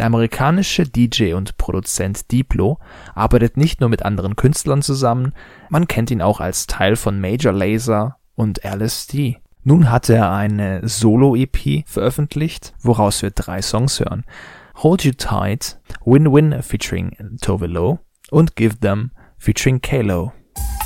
Der amerikanische DJ und Produzent Diplo arbeitet nicht nur mit anderen Künstlern zusammen, man kennt ihn auch als Teil von Major Lazer und LSD. Nun hat er eine Solo-EP veröffentlicht, woraus wir 3 Songs hören. Hold You Tight, Win Win featuring Tove Lo und Give Them featuring K-Lo.